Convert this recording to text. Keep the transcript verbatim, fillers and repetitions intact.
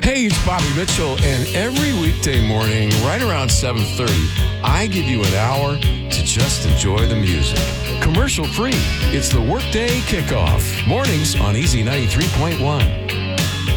Hey, it's Bobby Mitchell, and every weekday morning, right around seven thirty, I give you an hour to just enjoy the music. Commercial free. It's the Workday Kickoff. Mornings on Easy ninety-three point one.